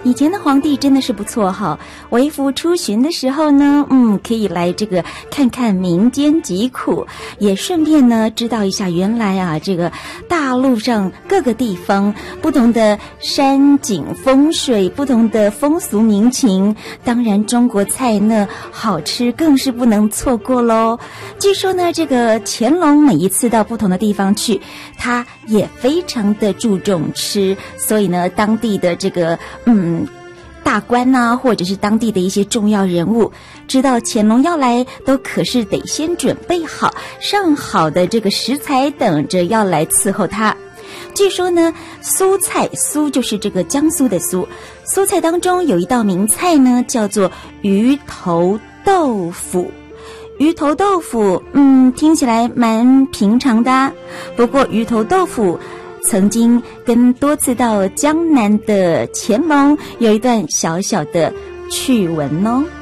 以前的皇帝真的是不错哈，微服出巡的时候呢，可以来这个看看民间疾苦，也顺便呢知道一下原来啊这个大陆上各个地方不同的山景风水，不同的风俗民情，当然中国菜呢好吃更是不能错过咯。据说呢这个乾隆每一次到不同的地方去，他也非常的注重吃，所以呢当地的这个大官啊，或者是当地的一些重要人物，知道乾隆要来，都可是得先准备好上好的这个食材，等着要来伺候他。据说呢苏菜，苏就是这个江苏的苏，苏菜当中有一道名菜呢叫做鱼头豆腐。鱼头豆腐听起来蛮平常的啊，不过鱼头豆腐曾经跟多次到江南的乾隆有一段小小的趣闻哦。